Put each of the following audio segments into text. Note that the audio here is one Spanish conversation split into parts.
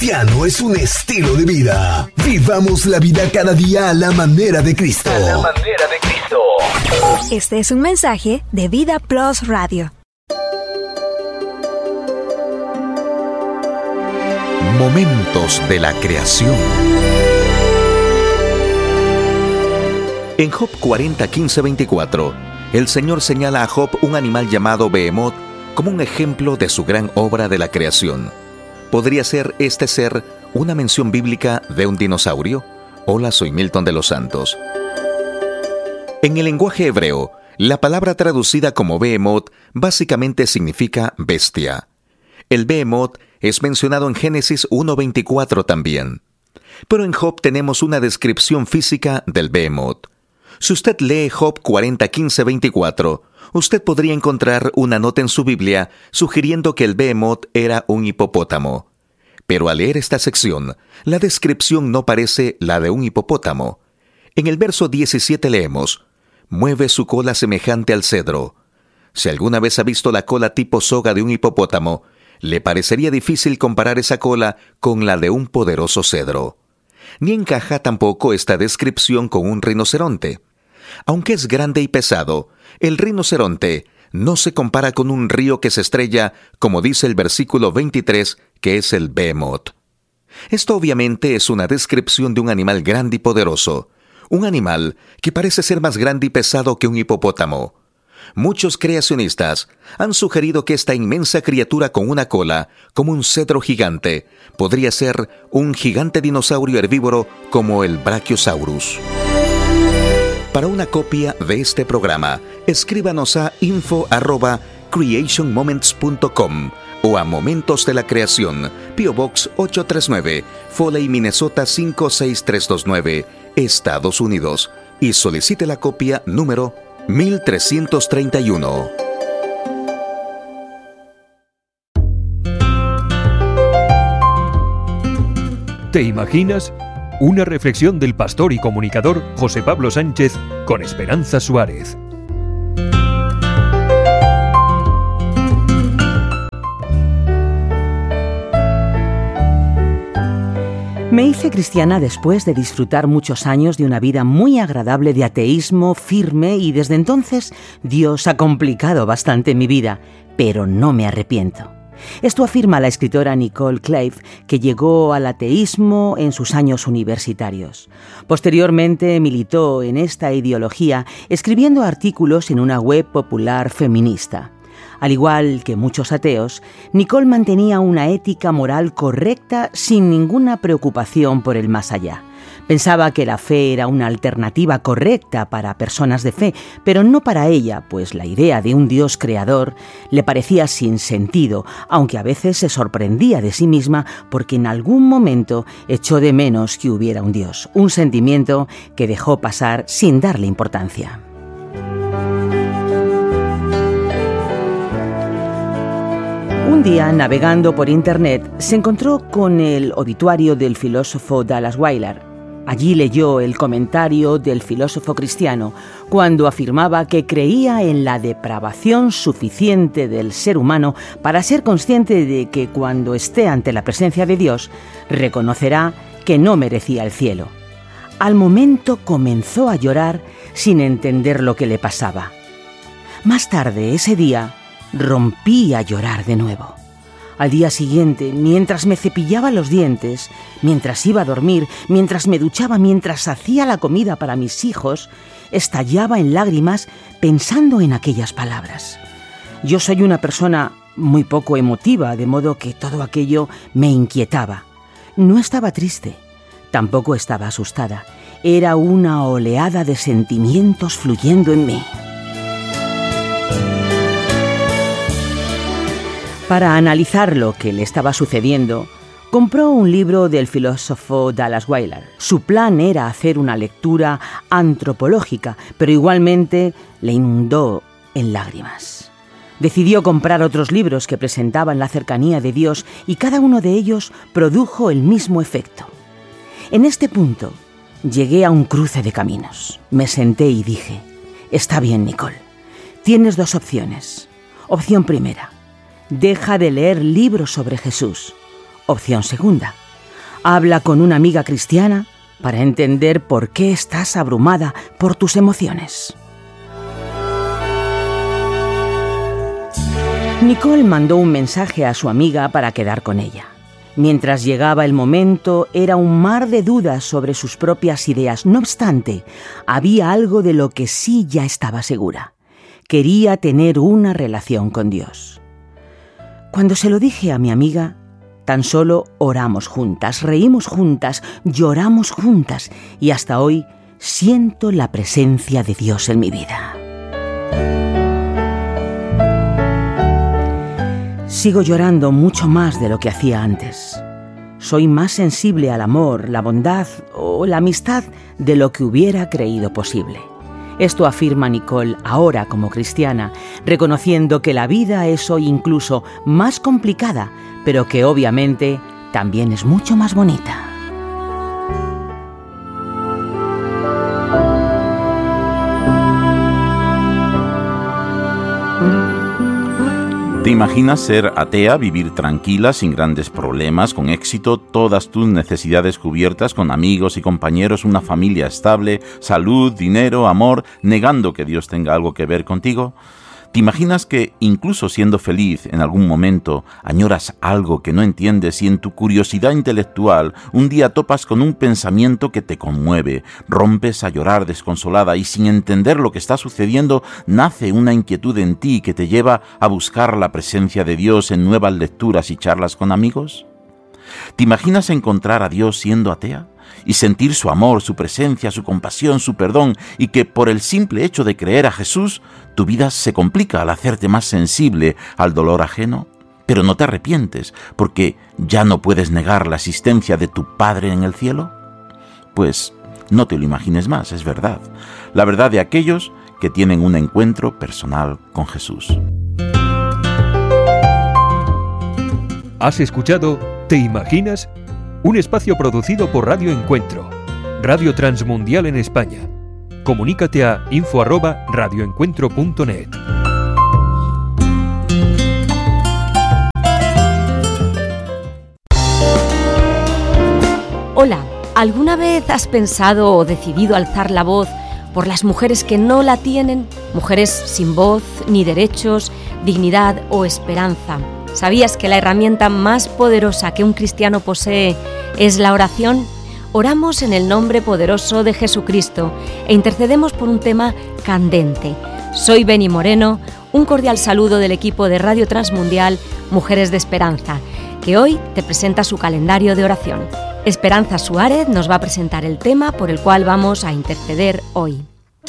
cristiano es un estilo de vida. Vivamos la vida cada día a la manera de Cristo. Este es un mensaje de Vida Plus Radio. Momentos de la creación. En Job 40, 15, 24, el Señor señala a Job un animal llamado Behemoth como un ejemplo de su gran obra de la creación. ¿Podría ser este ser una mención bíblica de un dinosaurio? Hola, soy Milton de los Santos. En el lenguaje hebreo, la palabra traducida como Behemoth básicamente significa bestia. El Behemoth es mencionado en Génesis 1:24 también. Pero en Job tenemos una descripción física del Behemoth. Si usted lee Job 40, 15, 24, usted podría encontrar una nota en su Biblia sugiriendo que el Behemoth era un hipopótamo. Pero al leer esta sección, la descripción no parece la de un hipopótamo. En el verso 17 leemos: mueve su cola semejante al cedro. Si alguna vez ha visto la cola tipo soga de un hipopótamo, le parecería difícil comparar esa cola con la de un poderoso cedro. Ni encaja tampoco esta descripción con un rinoceronte. Aunque es grande y pesado, el rinoceronte no se compara con un río que se estrella, como dice el versículo 23, que es el Behemoth. Esto obviamente es una descripción de un animal grande y poderoso, un animal que parece ser más grande y pesado que un hipopótamo. Muchos creacionistas han sugerido que esta inmensa criatura con una cola, como un cedro gigante, podría ser un gigante dinosaurio herbívoro como el Brachiosaurus. Para una copia de este programa, escríbanos a info@creationmoments.com o a Momentos de la Creación, P.O. Box 839, Foley, Minnesota 56329, Estados Unidos, y solicite la copia número 1331. ¿Te imaginas? Una reflexión del pastor y comunicador José Pablo Sánchez con Esperanza Suárez. Me hice cristiana después de disfrutar muchos años de una vida muy agradable de ateísmo firme, y desde entonces Dios ha complicado bastante mi vida, pero no me arrepiento. Esto afirma la escritora Nicole Clave, que llegó al ateísmo en sus años universitarios. Posteriormente militó en esta ideología escribiendo artículos en una web popular feminista. Al igual que muchos ateos, Nicole mantenía una ética moral correcta sin ninguna preocupación por el más allá. Pensaba que la fe era una alternativa correcta para personas de fe, pero no para ella, pues la idea de un Dios creador le parecía sin sentido, aunque a veces se sorprendía de sí misma porque en algún momento echó de menos que hubiera un Dios, un sentimiento que dejó pasar sin darle importancia. Un día, navegando por internet, se encontró con el obituario del filósofo Dallas Willard. Allí leyó el comentario del filósofo cristiano cuando afirmaba que creía en la depravación suficiente del ser humano para ser consciente de que cuando esté ante la presencia de Dios, reconocerá que no merecía el cielo. Al momento comenzó a llorar sin entender lo que le pasaba. Más tarde, ese día, rompí a llorar de nuevo. Al día siguiente, mientras me cepillaba los dientes, mientras iba a dormir, mientras me duchaba, mientras hacía la comida para mis hijos, estallaba en lágrimas pensando en aquellas palabras. Yo soy una persona muy poco emotiva, de modo que todo aquello me inquietaba. No estaba triste, tampoco estaba asustada. Era una oleada de sentimientos fluyendo en mí. Para analizar lo que le estaba sucediendo, compró un libro del filósofo Dallas Willard. Su plan era hacer una lectura antropológica, pero igualmente le inundó en lágrimas. Decidió comprar otros libros que presentaban la cercanía de Dios y cada uno de ellos produjo el mismo efecto. En este punto, llegué a un cruce de caminos. Me senté y dije: está bien, Nicole, tienes dos opciones. Opción primera: deja de leer libros sobre Jesús. Opción segunda: Habla con una amiga cristiana para entender por qué estás abrumada por tus emociones. Nicole mandó un mensaje a su amiga para quedar con ella. Mientras llegaba el momento, era un mar de dudas sobre sus propias ideas. No obstante, había algo de lo que sí ya estaba segura. Quería tener una relación con Dios. Cuando se lo dije a mi amiga, tan solo oramos juntas, reímos juntas, lloramos juntas y hasta hoy siento la presencia de Dios en mi vida. Sigo llorando mucho más de lo que hacía antes. Soy más sensible al amor, la bondad o la amistad de lo que hubiera creído posible. Esto afirma Nicole ahora como cristiana, reconociendo que la vida es hoy incluso más complicada, pero que obviamente también es mucho más bonita. ¿Te imaginas ser atea, vivir tranquila, sin grandes problemas, con éxito, todas tus necesidades cubiertas, con amigos y compañeros, una familia estable, salud, dinero, amor, negando que Dios tenga algo que ver contigo? ¿Te imaginas que, incluso siendo feliz, en algún momento añoras algo que no entiendes y en tu curiosidad intelectual un día topas con un pensamiento que te conmueve, rompes a llorar desconsolada y sin entender lo que está sucediendo nace una inquietud en ti que te lleva a buscar la presencia de Dios en nuevas lecturas y charlas con amigos? ¿Te imaginas encontrar a Dios siendo atea? Y sentir su amor, su presencia, su compasión, su perdón, y que por el simple hecho de creer a Jesús, tu vida se complica al hacerte más sensible al dolor ajeno? Pero no te arrepientes, porque ya no puedes negar la existencia de tu Padre en el cielo. Pues no te lo imagines más, es verdad. La verdad de aquellos que tienen un encuentro personal con Jesús. ¿Has escuchado ¿Te imaginas? Un espacio producido por Radio Encuentro, Radio Transmundial en España. Comunícate a info@radioencuentro.net. Hola, ¿alguna vez has pensado o decidido alzar la voz por las mujeres que no la tienen? Mujeres sin voz, ni derechos, dignidad o esperanza. ¿Sabías que la herramienta más poderosa que un cristiano posee es la oración? Oramos en el nombre poderoso de Jesucristo e intercedemos por un tema candente. Soy Beni Moreno, un cordial saludo del equipo de Radio Transmundial Mujeres de Esperanza, que hoy te presenta su calendario de oración. Esperanza Suárez nos va a presentar el tema por el cual vamos a interceder hoy.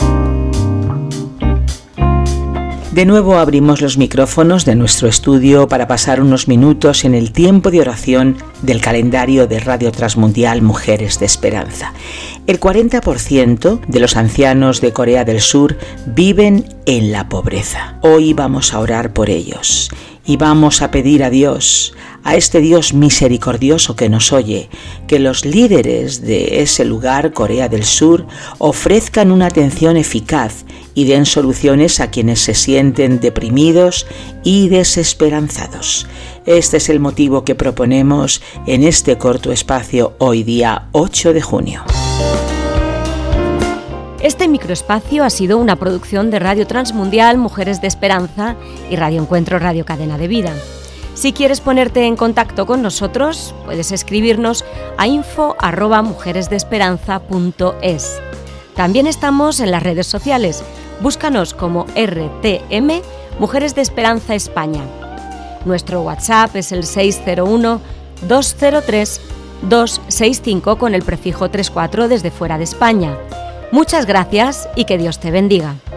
De nuevo abrimos los micrófonos de nuestro estudio para pasar unos minutos en el tiempo de oración del calendario de Radio Transmundial Mujeres de Esperanza. El 40% de los ancianos de Corea del Sur viven en la pobreza. Hoy vamos a orar por ellos y vamos a pedir a Dios, a este Dios misericordioso que nos oye, que los líderes de ese lugar, Corea del Sur, ofrezcan una atención eficaz y den soluciones a quienes se sienten deprimidos y desesperanzados. Este es el motivo que proponemos en este corto espacio hoy día 8 de junio. Este microespacio ha sido una producción de Radio Transmundial Mujeres de Esperanza y Radio Encuentro Radio Cadena de Vida. Si quieres ponerte en contacto con nosotros, puedes escribirnos a info@mujeresdeesperanza.es. También estamos en las redes sociales. Búscanos como RTM Mujeres de Esperanza España. Nuestro WhatsApp es el 601-203-265 con el prefijo 34 desde fuera de España. Muchas gracias y que Dios te bendiga.